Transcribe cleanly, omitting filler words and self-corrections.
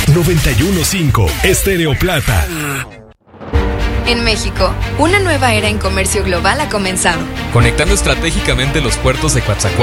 91.5 Estéreo Plata. En México, una nueva era en comercio global ha comenzado. Conectando estratégicamente los puertos de Coatzacoalcos